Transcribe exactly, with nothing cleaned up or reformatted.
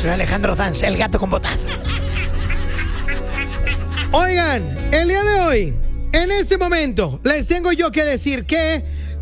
soy Alejandro Sanz, el gato con botas. Oigan, el día de hoy, en este momento, les tengo yo que decir que